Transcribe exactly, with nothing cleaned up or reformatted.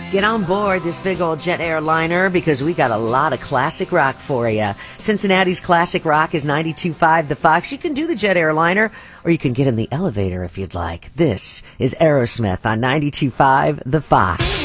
Get on board this big old jet airliner because we got a lot of classic rock for you. Cincinnati's classic rock is ninety-two point five The Fox. You can do the jet airliner or you can get in the elevator if you'd like. This is Aerosmith on ninety-two point five The Fox.